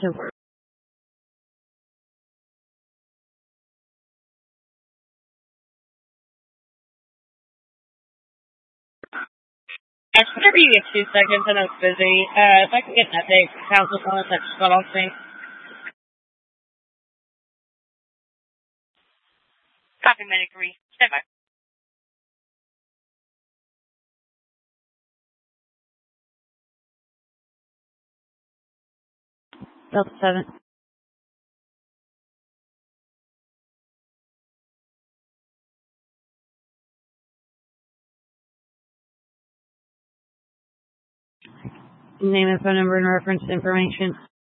to It's gonna be 2 seconds. I know it's busy. If I can get an update, council on that just got off me. Copy, Medic 3. Stand by. Delta 7. Name and phone number and reference information.